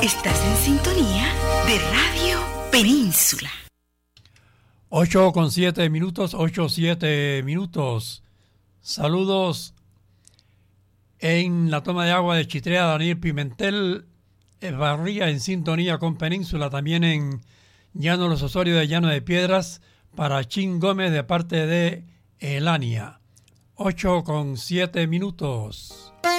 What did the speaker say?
Estás en sintonía de Radio Península. 8:07, 8:07. Saludos en la toma de agua de Chitrea, Daniel Pimentel, Barría en sintonía con Península, también en Llano Los Osorios de Llano de Piedras, para Chin Gómez de parte de Elania. 8:07.